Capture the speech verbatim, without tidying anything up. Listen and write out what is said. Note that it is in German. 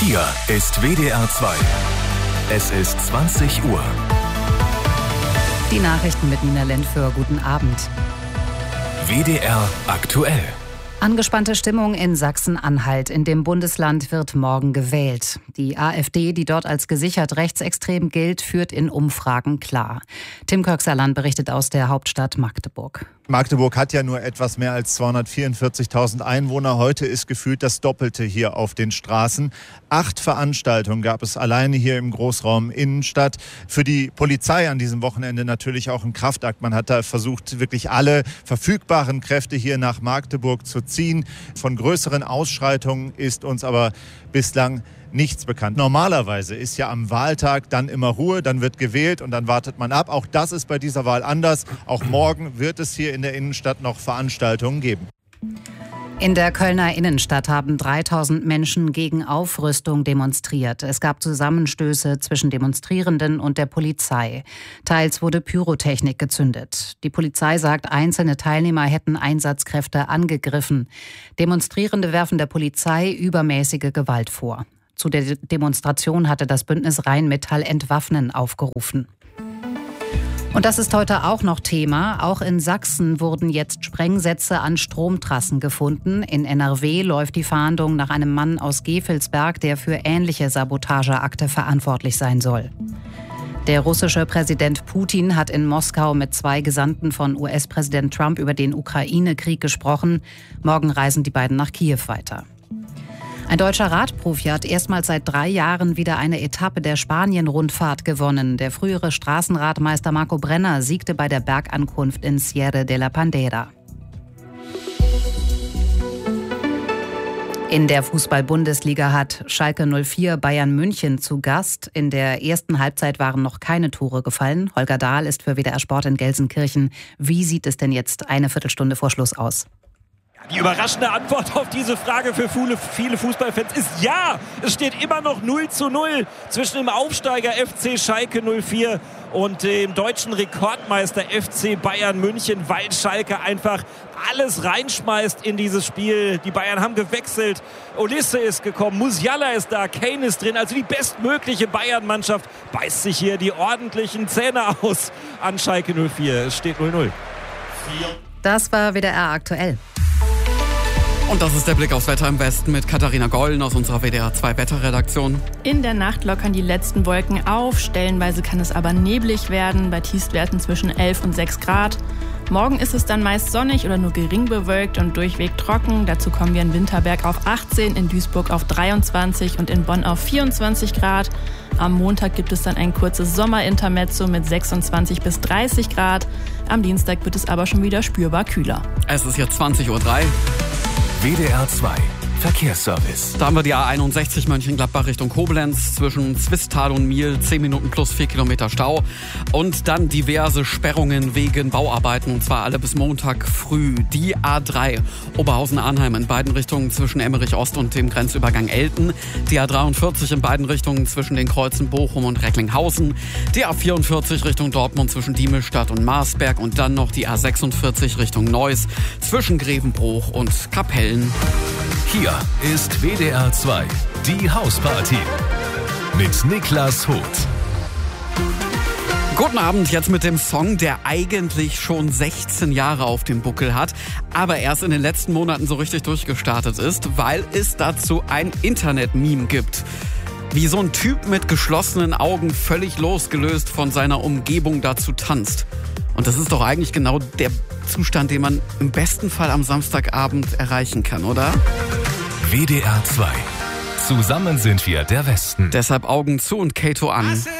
Hier ist W D R zwei. Es ist zwanzig Uhr. Die Nachrichten mit Nina Lentföhr. Guten Abend. W D R aktuell. Angespannte Stimmung in Sachsen-Anhalt. In dem Bundesland wird morgen gewählt. Die AfD, die dort als gesichert rechtsextrem gilt, führt in Umfragen klar. Tim Köxerland berichtet aus der Hauptstadt Magdeburg. Magdeburg hat ja nur etwas mehr als zweihundertvierundvierzigtausend Einwohner. Heute ist gefühlt das Doppelte hier auf den Straßen. Acht Veranstaltungen gab es alleine hier im Großraum Innenstadt. Für die Polizei an diesem Wochenende natürlich auch ein Kraftakt. Man hat da versucht, wirklich alle verfügbaren Kräfte hier nach Magdeburg zu ziehen. Von größeren Ausschreitungen ist uns aber bislang nichts bekannt. Normalerweise ist ja am Wahltag dann immer Ruhe, dann wird gewählt und dann wartet man ab. Auch das ist bei dieser Wahl anders. Auch morgen wird es hier in der Innenstadt noch Veranstaltungen geben. In der Kölner Innenstadt haben dreitausend Menschen gegen Aufrüstung demonstriert. Es gab Zusammenstöße zwischen Demonstrierenden und der Polizei. Teils wurde Pyrotechnik gezündet. Die Polizei sagt, einzelne Teilnehmer hätten Einsatzkräfte angegriffen. Demonstrierende werfen der Polizei übermäßige Gewalt vor. Zu der Demonstration hatte das Bündnis Rheinmetall Entwaffnen aufgerufen. Und das ist heute auch noch Thema. Auch in Sachsen wurden jetzt Sprengsätze an Stromtrassen gefunden. In N R W läuft die Fahndung nach einem Mann aus Gevelsberg, der für ähnliche Sabotageakte verantwortlich sein soll. Der russische Präsident Putin hat in Moskau mit zwei Gesandten von U S-Präsident Trump über den Ukraine-Krieg gesprochen. Morgen reisen die beiden nach Kiew weiter. Ein deutscher Radprofi hat erstmals seit drei Jahren wieder eine Etappe der Spanien-Rundfahrt gewonnen. Der frühere Straßenradmeister Marco Brenner siegte bei der Bergankunft in Sierra de la Pandera. In der Fußball-Bundesliga hat Schalke null vier Bayern München zu Gast. In der ersten Halbzeit waren noch keine Tore gefallen. Holger Dahl ist für W D R Sport in Gelsenkirchen. Wie sieht es denn jetzt eine Viertelstunde vor Schluss aus? Die überraschende Antwort auf diese Frage für viele Fußballfans ist ja. Es steht immer noch null zu null zwischen dem Aufsteiger F C Schalke null vier und dem deutschen Rekordmeister F C Bayern München, weil Schalke einfach alles reinschmeißt in dieses Spiel. Die Bayern haben gewechselt, Olisse ist gekommen, Musiala ist da, Kane ist drin. Also die bestmögliche Bayern-Mannschaft beißt sich hier die ordentlichen Zähne aus an Schalke null vier. Es steht null null. Das war W D R aktuell. Und das ist der Blick aufs Wetter im Westen mit Katharina Gollen aus unserer W D R zwei Wetterredaktion. In der Nacht lockern die letzten Wolken auf. Stellenweise kann es aber neblig werden, bei Tiefstwerten zwischen elf und sechs Grad. Morgen ist es dann meist sonnig oder nur gering bewölkt und durchweg trocken. Dazu kommen wir in Winterberg auf achtzehn, in Duisburg auf dreiundzwanzig und in Bonn auf vierundzwanzig Grad. Am Montag gibt es dann ein kurzes Sommerintermezzo mit sechsundzwanzig bis dreißig Grad. Am Dienstag wird es aber schon wieder spürbar kühler. Es ist jetzt zwanzig Uhr drei. W D R zwei Verkehrsservice. Da haben wir die A einundsechzig Mönchengladbach Richtung Koblenz zwischen Zwistal und Miel, zehn Minuten plus vier Kilometer Stau. Und dann diverse Sperrungen wegen Bauarbeiten, und zwar alle bis Montag früh. Die A drei Oberhausen-Arnheim in beiden Richtungen zwischen Emmerich Ost und dem Grenzübergang Elten. Die A dreiundvierzig in beiden Richtungen zwischen den Kreuzen Bochum und Recklinghausen. Die A vierundvierzig Richtung Dortmund zwischen Diemelstadt und Marsberg. Und dann noch die A sechsundvierzig Richtung Neuss zwischen Grevenbruch und Kapellen. Hier ist W D R zwei, die Hausparty mit Niklas Huth. Guten Abend, jetzt mit dem Song, der eigentlich schon sechzehn Jahre auf dem Buckel hat, aber erst in den letzten Monaten so richtig durchgestartet ist, weil es dazu ein Internet-Meme gibt. Wie so ein Typ mit geschlossenen Augen völlig losgelöst von seiner Umgebung dazu tanzt. Und das ist doch eigentlich genau der Zustand, den man im besten Fall am Samstagabend erreichen kann, oder? W D R zwei. Zusammen sind wir der Westen. Deshalb Augen zu und Kato an.